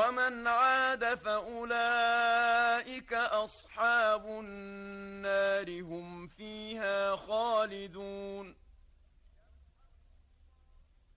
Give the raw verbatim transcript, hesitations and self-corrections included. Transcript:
ومن عاد فأولئك أصحاب النار هم فيها خالدون.